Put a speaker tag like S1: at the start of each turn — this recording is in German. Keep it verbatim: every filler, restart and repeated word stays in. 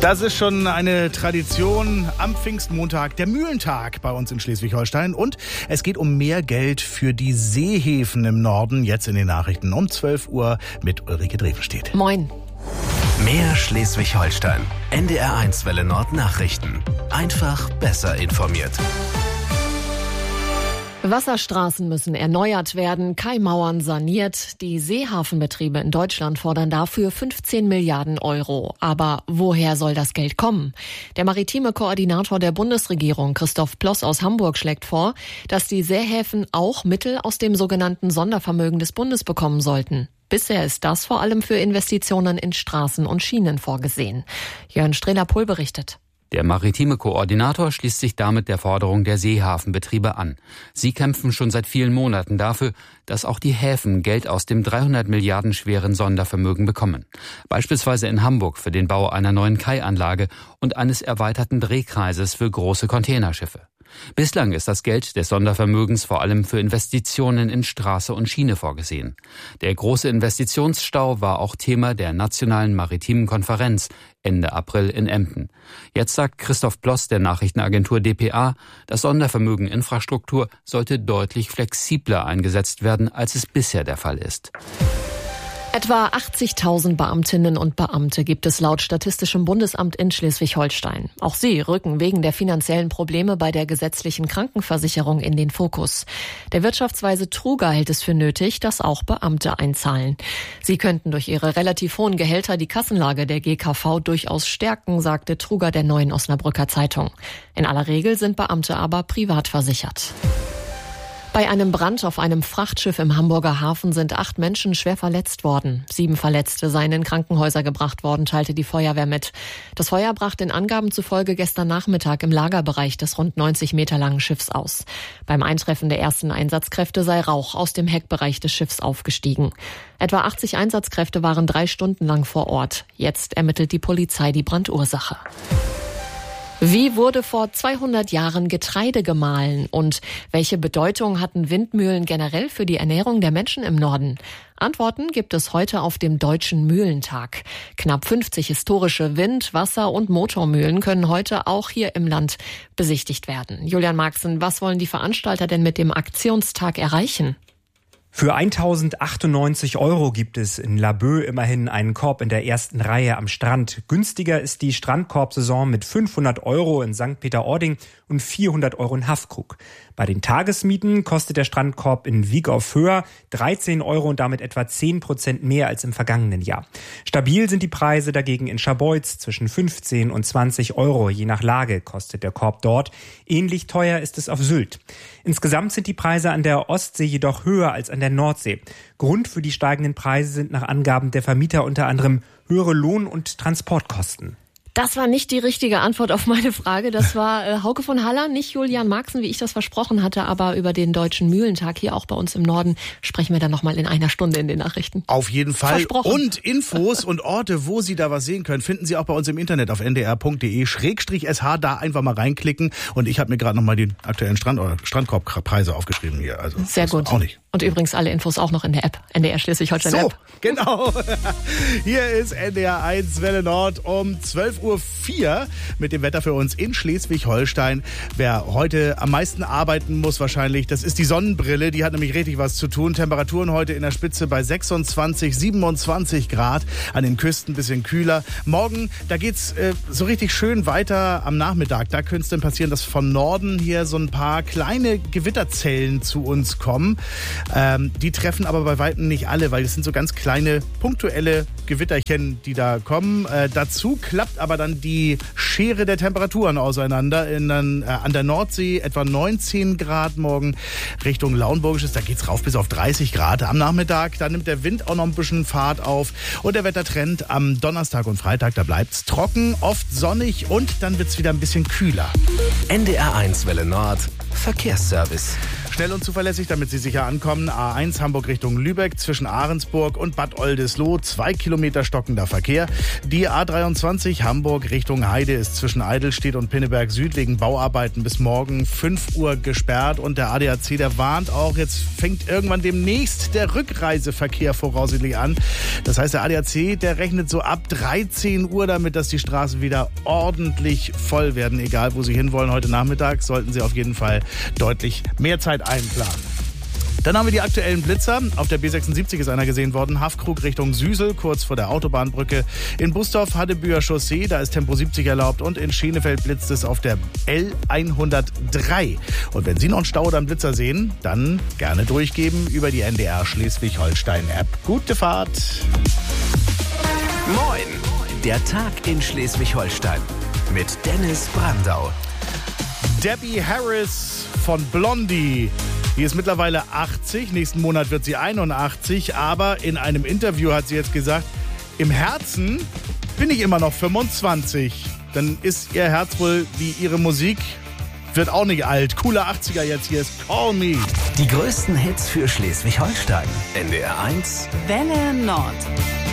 S1: Das ist schon eine Tradition am Pfingstmontag, der Mühlentag bei uns in Schleswig-Holstein. Und es geht um mehr Geld für die Seehäfen im Norden. Jetzt in den Nachrichten um zwölf Uhr mit Ulrike Drevenstedt.
S2: Moin.
S3: Mehr Schleswig-Holstein. N D R eins Welle Nord Nachrichten. Einfach besser informiert.
S2: Wasserstraßen müssen erneuert werden, Kaimauern saniert. Die Seehafenbetriebe in Deutschland fordern dafür fünfzehn Milliarden Euro. Aber woher soll das Geld kommen? Der maritime Koordinator der Bundesregierung, Christoph Ploss aus Hamburg, schlägt vor, dass die Seehäfen auch Mittel aus dem sogenannten Sondervermögen des Bundes bekommen sollten. Bisher ist das vor allem für Investitionen in Straßen und Schienen vorgesehen. Jörn Strehler-Pohl berichtet.
S4: Der maritime Koordinator schließt sich damit der Forderung der Seehafenbetriebe an. Sie kämpfen schon seit vielen Monaten dafür, dass auch die Häfen Geld aus dem dreihundert Milliarden schweren Sondervermögen bekommen. Beispielsweise in Hamburg für den Bau einer neuen Kaianlage und eines erweiterten Drehkreises für große Containerschiffe. Bislang ist das Geld des Sondervermögens vor allem für Investitionen in Straße und Schiene vorgesehen. Der große Investitionsstau war auch Thema der Nationalen Maritimen Konferenz Ende April in Emden. Jetzt sagt Christoph Ploss der Nachrichtenagentur D P A, das Sondervermögen Infrastruktur sollte deutlich flexibler eingesetzt werden, als es bisher der Fall ist.
S2: Etwa achtzigtausend Beamtinnen und Beamte gibt es laut Statistischem Bundesamt in Schleswig-Holstein. Auch sie rücken wegen der finanziellen Probleme bei der gesetzlichen Krankenversicherung in den Fokus. Der Wirtschaftsweise Truger hält es für nötig, dass auch Beamte einzahlen. Sie könnten durch ihre relativ hohen Gehälter die Kassenlage der G K V durchaus stärken, sagte Truger der Neuen Osnabrücker Zeitung. In aller Regel sind Beamte aber privat versichert. Bei einem Brand auf einem Frachtschiff im Hamburger Hafen sind acht Menschen schwer verletzt worden. Sieben Verletzte seien in Krankenhäuser gebracht worden, teilte die Feuerwehr mit. Das Feuer brach den Angaben zufolge gestern Nachmittag im Lagerbereich des rund neunzig Meter langen Schiffs aus. Beim Eintreffen der ersten Einsatzkräfte sei Rauch aus dem Heckbereich des Schiffs aufgestiegen. Etwa achtzig Einsatzkräfte waren drei Stunden lang vor Ort. Jetzt ermittelt die Polizei die Brandursache. Wie wurde vor zweihundert Jahren Getreide gemahlen und welche Bedeutung hatten Windmühlen generell für die Ernährung der Menschen im Norden? Antworten gibt es heute auf dem Deutschen Mühlentag. Knapp fünfzig historische Wind-, Wasser- und Motormühlen können heute auch hier im Land besichtigt werden. Julian Marxen, was wollen die Veranstalter denn mit dem Aktionstag erreichen?
S5: Für eintausendachtundneunzig Euro gibt es in Laboe immerhin einen Korb in der ersten Reihe am Strand. Günstiger ist die Strandkorbsaison mit fünfhundert Euro in Sankt Peter-Ording und vierhundert Euro in Haffkrug. Bei den Tagesmieten kostet der Strandkorb in Wieg auf Höher dreizehn Euro und damit etwa zehn Prozent mehr als im vergangenen Jahr. Stabil sind die Preise dagegen in Scharbeutz zwischen fünfzehn und zwanzig Euro. Je nach Lage kostet der Korb dort. Ähnlich teuer ist es auf Sylt. Insgesamt sind die Preise an der Ostsee jedoch höher als an der Nordsee. Grund für die steigenden Preise sind nach Angaben der Vermieter unter anderem höhere Lohn- und Transportkosten.
S2: Das war nicht die richtige Antwort auf meine Frage. Das war äh, Hauke von Haller, nicht Julian Marxen, wie ich das versprochen hatte. Aber über den Deutschen Mühlentag hier auch bei uns im Norden sprechen wir dann nochmal in einer Stunde in den Nachrichten.
S1: Auf jeden Fall. Und Infos und Orte, wo Sie da was sehen können, finden Sie auch bei uns im Internet auf n d r punkt d e schrägstrich s h. Da einfach mal reinklicken. Und ich habe mir gerade nochmal die aktuellen Strand- oder Strandkorbpreise aufgeschrieben hier. Also
S2: sehr gut.
S1: Auch nicht.
S2: Und übrigens alle Infos auch noch in der App, N D R Schleswig-Holstein
S1: so,
S2: App.
S1: Genau. Hier ist N D R eins Welle Nord um zwölf Uhr vier mit dem Wetter für uns in Schleswig-Holstein. Wer heute am meisten arbeiten muss wahrscheinlich, das ist die Sonnenbrille. Die hat nämlich richtig was zu tun. Temperaturen heute in der Spitze bei sechsundzwanzig, siebenundzwanzig Grad. An den Küsten ein bisschen kühler. Morgen, da geht's äh, so richtig schön weiter am Nachmittag. Da könnte es dann passieren, dass von Norden hier so ein paar kleine Gewitterzellen zu uns kommen. Ähm, die treffen aber bei Weitem nicht alle, weil es sind so ganz kleine, punktuelle Gewitterchen, die da kommen. Äh, dazu klappt aber dann die Schere der Temperaturen auseinander. In, äh, an der Nordsee etwa neunzehn Grad morgen Richtung Lauenburgisches. Da geht's rauf bis auf dreißig Grad am Nachmittag. Da nimmt der Wind auch noch ein bisschen Fahrt auf. Und der Wettertrend am Donnerstag und Freitag, da bleibt's trocken, oft sonnig und dann wird's wieder ein bisschen kühler.
S3: N D R eins Welle Nord Verkehrsservice.
S1: Schnell und zuverlässig, damit Sie sicher ankommen. A eins Hamburg Richtung Lübeck zwischen Ahrensburg und Bad Oldesloe. Zwei Kilometer stockender Verkehr. Die A dreiundzwanzig Hamburg Richtung Heide ist zwischen Eidelstedt und Pinneberg Süd wegen Bauarbeiten bis morgen fünf Uhr gesperrt. Und der A D A C, der warnt auch, jetzt fängt irgendwann demnächst der Rückreiseverkehr voraussichtlich an. Das heißt, der A D A C, der rechnet so ab dreizehn Uhr damit, dass die Straßen wieder ordentlich voll werden. Egal, wo Sie hinwollen heute Nachmittag, sollten Sie auf jeden Fall deutlich mehr Zeit einplanen. Dann haben wir die aktuellen Blitzer. Auf der B sechsundsiebzig ist einer gesehen worden. Haffkrug Richtung Süsel, kurz vor der Autobahnbrücke. In Bustorf, Haddebüher Chaussee, da ist Tempo siebzig erlaubt. Und in Schenefeld blitzt es auf der L hundertdrei. Und wenn Sie noch einen Stau oder einen Blitzer sehen, dann gerne durchgeben über die N D R Schleswig-Holstein-App. Gute Fahrt!
S3: Moin! Der Tag in Schleswig-Holstein mit Dennis Brandau.
S1: Debbie Harris von Blondie. Die ist mittlerweile achtzig, nächsten Monat wird sie einundachtzig, aber in einem Interview hat sie jetzt gesagt, im Herzen bin ich immer noch fünfundzwanzig. Dann ist ihr Herz wohl wie ihre Musik, wird auch nicht alt. Cooler achtziger jetzt, hier ist Call Me.
S3: Die größten Hits für Schleswig-Holstein. N D R eins
S6: Welle Nord.